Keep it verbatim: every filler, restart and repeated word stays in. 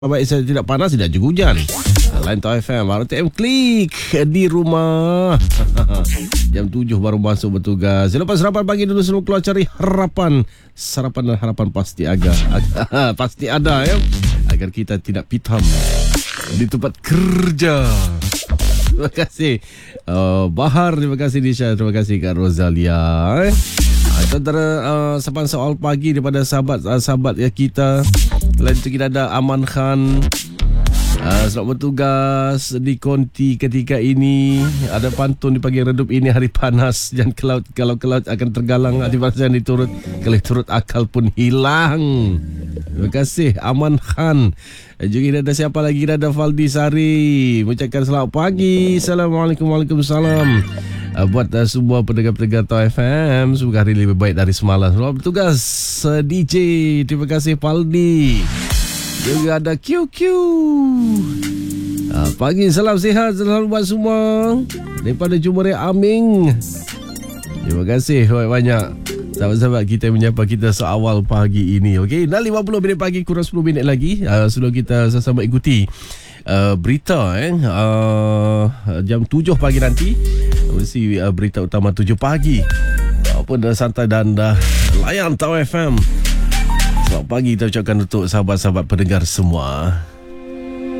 Baik, saya tidak panas, tidak juga hujan. Lain Tau F M, R T M Klik di rumah. Jam tujuh baru masuk bertugas. Selepas sarapan pagi dulu semua keluar cari harapan. Sarapan dan harapan pasti ada. Pasti ada ya. Agar kita tidak pitam di tempat kerja. Terima kasih uh, Bahar, terima kasih Nisha, terima kasih Kak Rosalia. Eh. Itu antara uh, sahabat soal pagi daripada sahabat uh, sahabat ya kita. Lain itu kita ada Aman Khan. Uh, selamat bertugas di konti ketika ini. Ada pantun di pagi redup ini, hari panas. Jangan ke laut, kalau ke laut akan tergalang. Hati panas yang diturut, kalau turut akal pun hilang. Terima kasih Aman Khan. Juga kita ada siapa lagi? Kita ada Faldi Sari. Mengucapkan selamat pagi. Assalamualaikum. Waalaikumsalam. Uh, buat uh, semua pendengar-pendengar Tau F M, semoga hari lebih baik dari semalam. Selamat bertugas uh, D J. Terima kasih Faldi. Juga ada Q Q. Uh, pagi, salam sihat selalu buat semua daripada Jumeirah Aming. Terima kasih banyak sahabat-sahabat kita yang menyapa kita seawal pagi ini. Okey, dah lima puluh minit pagi, kurang sepuluh minit lagi uh, sebelum kita sama-sama ikuti uh, berita eh uh, jam tujuh pagi nanti. Mesti uh, berita utama tujuh pagi. Apa dah santai dan dah layan Tau F M. Selamat pagi kita ucapkan untuk sahabat-sahabat pendengar semua.